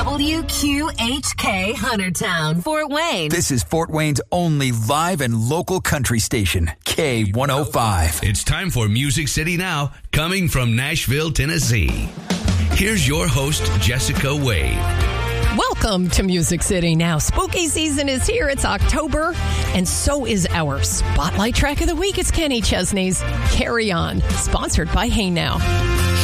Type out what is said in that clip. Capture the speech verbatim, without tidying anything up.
W Q H K Huntertown, Fort Wayne. This is Fort Wayne's only live and local country station, K one oh five. It's time for Music City Now, coming from Nashville, Tennessee. Here's your host, Jessica Wade. Welcome to Music City Now. Spooky season is here. It's October, and so is our Spotlight Track of the Week. It's Kenny Chesney's Carry On, sponsored by Hey Now.